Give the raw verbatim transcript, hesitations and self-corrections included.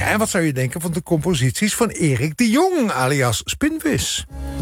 En wat zou je denken van de composities van Erik de Jong, alias Spinvis?